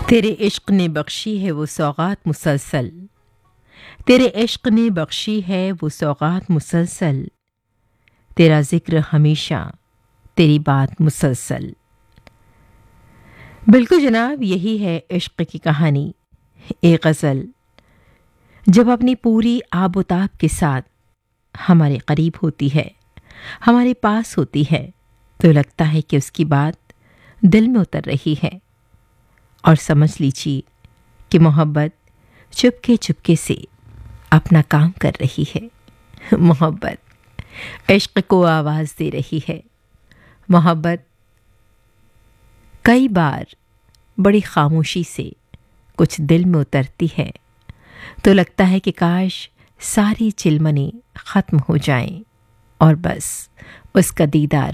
तेरे इश्क ने बख्शी है वो सौगात मुसलसल, तेरे इश्क ने बख्शी है वो सौगात मुसलसल, तेरा जिक्र हमेशा तेरी बात मुसलसल। बिल्कुल जनाब, यही है इश्क की कहानी। एक गज़ल जब अपनी पूरी आबोताब के साथ हमारे करीब होती है, हमारे पास होती है, तो लगता है कि उसकी बात दिल में उतर रही है। और समझ लीजिए कि मोहब्बत चुपके चुपके से अपना काम कर रही है। मोहब्बत इश्क को आवाज़ दे रही है। मोहब्बत कई बार बड़ी खामोशी से कुछ दिल में उतरती है, तो लगता है कि काश सारी चिलमनी ख़त्म हो जाएं और बस उसका दीदार